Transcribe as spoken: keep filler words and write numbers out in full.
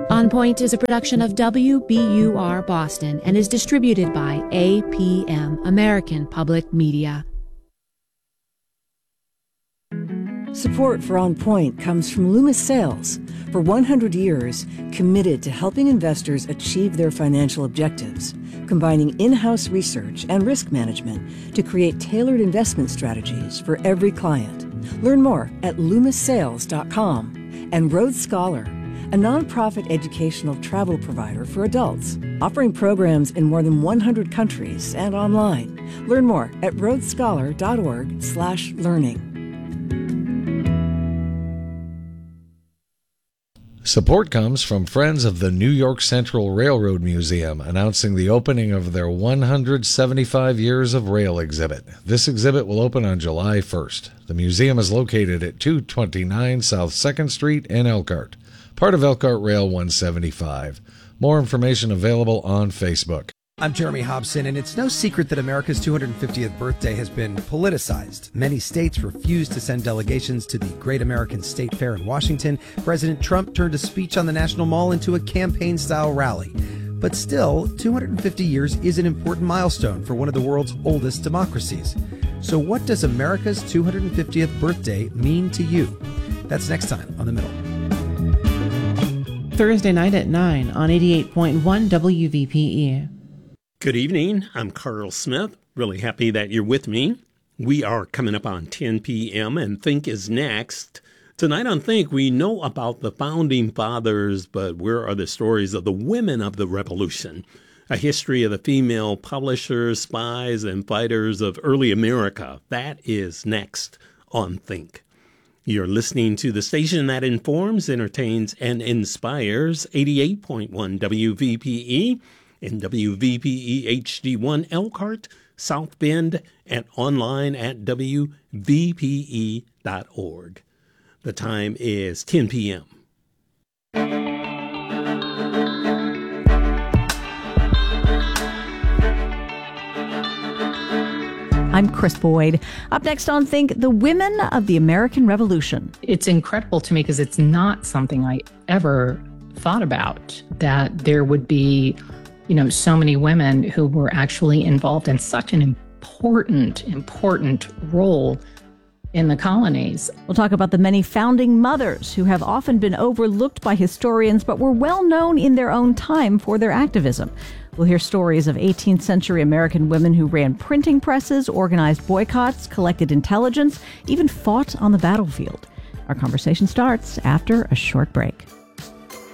On Point is a production of W B U R Boston and is distributed by A P M, American Public Media. Support for On Point comes from Loomis Sayles. For one hundred years, committed to helping investors achieve their financial objectives, combining in-house research and risk management to create tailored investment strategies for every client. Learn more at loomis sales dot com. And Rhodes Scholar, a nonprofit educational travel provider for adults, offering programs in more than one hundred countries and online. Learn more at rhodes scholar dot org slash learning. Support comes from Friends of the New York Central Railroad Museum, announcing the opening of their one hundred seventy-five Years of Rail exhibit. This exhibit will open on July first. The museum is located at two twenty-nine South second Street in Elkhart, part of Elkhart Rail one seventy-five. More information available on Facebook. I'm Jeremy Hobson, and it's no secret that America's two hundred fiftieth birthday has been politicized. Many states refused to send delegations to the Great American State Fair in Washington. President Trump turned a speech on the National Mall into a campaign-style rally. But still, two hundred fifty years is an important milestone for one of the world's oldest democracies. So what does America's two hundred fiftieth birthday mean to you? That's next time on The Middle. Thursday night at nine on eighty-eight point one W V P E. Good evening. I'm Carl Smith. Really happy that you're with me. We are coming up on ten p.m. and Think is next. Tonight on Think, we know about the Founding Fathers, but where are the stories of the women of the Revolution? A history of the female publishers, spies, and fighters of early America. That is next on Think. You're listening to the station that informs, entertains, and inspires, eighty-eight point one W V P E. In W V P E H D one Elkhart, South Bend, and online at W V P E dot org. The time is ten p.m. I'm Chris Boyd. Up next on Think, the women of the American Revolution. It's incredible to me because it's not something I ever thought about, that there would be, you know, so many women who were actually involved in such an important, important role in the colonies. We'll talk about the many founding mothers who have often been overlooked by historians, but were well known in their own time for their activism. We'll hear stories of eighteenth century American women who ran printing presses, organized boycotts, collected intelligence, even fought on the battlefield. Our conversation starts after a short break.